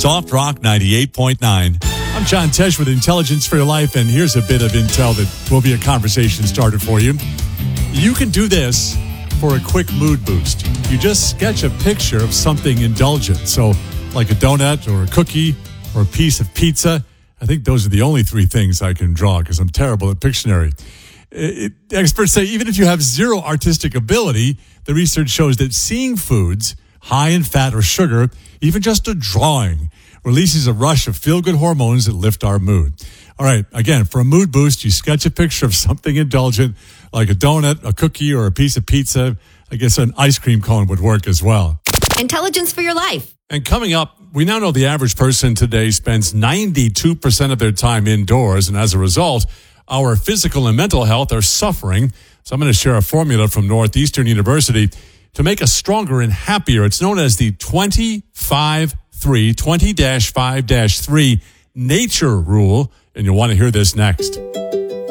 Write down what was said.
Soft Rock 98.9. I'm John Tesh with Intelligence for Your Life, and here's a bit of intel that will be a conversation starter for you. You can do this for a quick mood boost. You just sketch a picture of something indulgent. So, like a donut or a cookie or a piece of pizza. I think those are the only three things I can draw because I'm terrible at Pictionary. Experts say even if you have zero artistic ability, the research shows that seeing foods high in fat or sugar, even just a drawing, releases a rush of feel-good hormones that lift our mood. All right, again, for a mood boost, you sketch a picture of something indulgent like a donut, a cookie, or a piece of pizza. I guess an ice cream cone would work as well. Intelligence for Your Life. And coming up, we now know the average person today spends 92% of their time indoors, and as a result, our physical and mental health are suffering. So I'm going to share a formula from Northeastern University to make us stronger and happier. It's known as the 20-5-3 Nature Rule, and you'll want to hear this next.